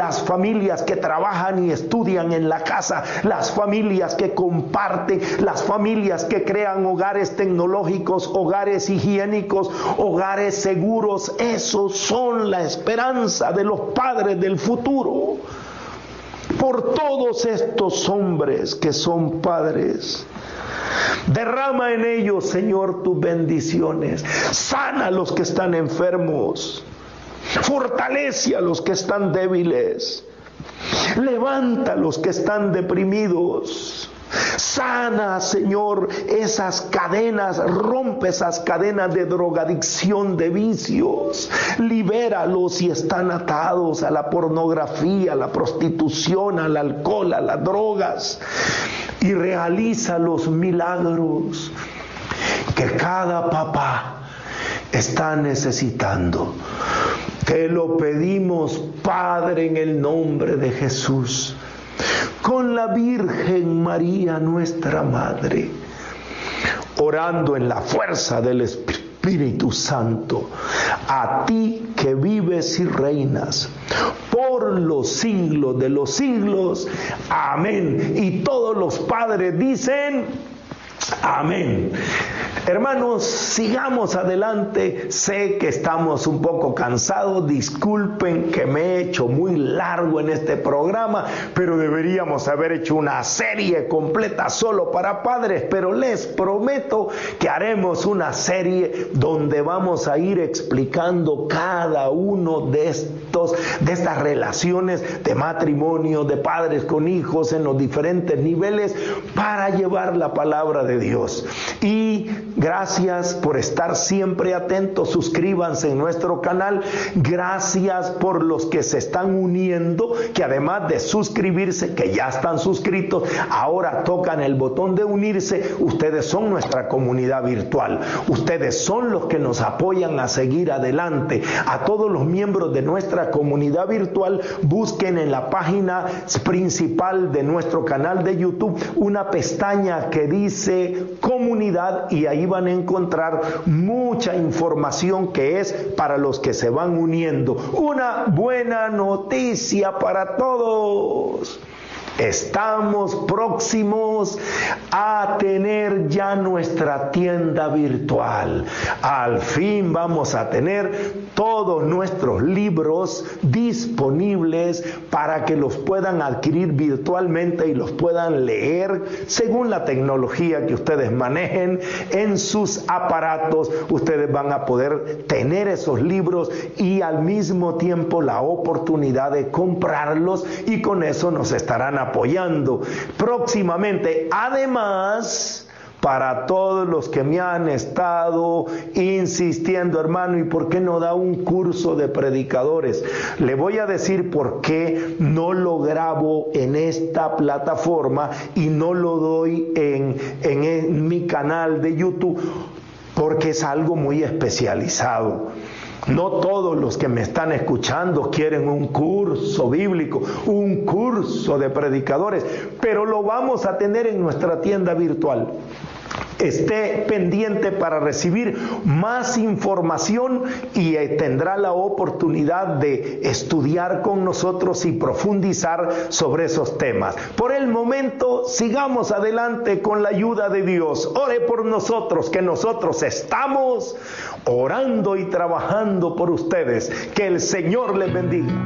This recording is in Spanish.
las familias que trabajan y estudian en la casa, las familias que comparten, las familias que crean hogares tecnológicos, hogares higiénicos, hogares seguros. Esos son la esperanza de los padres del futuro. Por todos estos hombres que son padres, derrama en ellos, Señor, tus bendiciones. Sana a los que están enfermos. Fortalece a los que están débiles. Levanta a los que están deprimidos. Sana, Señor, esas cadenas, rompe esas cadenas de drogadicción, de vicios. Libéralos si están atados a la pornografía, a la prostitución, al alcohol, a las drogas. Y realiza los milagros que cada papá está necesitando. Te lo pedimos, Padre, en el nombre de Jesús, con la Virgen María, nuestra Madre, orando en la fuerza del Espíritu Santo, a ti que vives y reinas por los siglos de los siglos. Amén. Y todos los padres dicen amén. Hermanos, sigamos adelante. Sé que estamos un poco cansados. Disculpen que me he hecho muy largo en este programa, pero deberíamos haber hecho una serie completa solo para padres. Pero les prometo que haremos una serie donde vamos a ir explicando cada uno de estas relaciones de matrimonio, de padres con hijos en los diferentes niveles, para llevar la palabra de Dios. Y gracias por estar siempre atentos. Suscríbanse en nuestro canal. Gracias por los que se están uniendo, que además de suscribirse, que ya están suscritos, ahora tocan el botón de unirse. Ustedes son nuestra comunidad virtual. Ustedes son los que nos apoyan a seguir adelante. A todos los miembros de nuestra comunidad virtual, busquen en la página principal de nuestro canal de YouTube una pestaña que dice comunidad, y ahí van a encontrar mucha información que es para los que se van uniendo. Una buena noticia para todos. Estamos próximos a tener ya nuestra tienda virtual. Al fin vamos a tener todos nuestros libros disponibles para que los puedan adquirir virtualmente y los puedan leer según la tecnología que ustedes manejen en sus aparatos. Ustedes van a poder tener esos libros y al mismo tiempo la oportunidad de comprarlos, y con eso nos estarán apoyando próximamente. Además, para todos los que me han estado insistiendo, hermano, ¿y por qué no da un curso de predicadores? Le voy a decir por qué no lo grabo en esta plataforma y no lo doy en mi canal de YouTube, porque es algo muy especializado. No todos los que me están escuchando quieren un curso bíblico, un curso de predicadores, pero lo vamos a tener en nuestra tienda virtual. Esté pendiente para recibir más información y tendrá la oportunidad de estudiar con nosotros y profundizar sobre esos temas. Por el momento, sigamos adelante con la ayuda de Dios. Ore por nosotros, que nosotros estamos orando y trabajando por ustedes. Que el Señor les bendiga.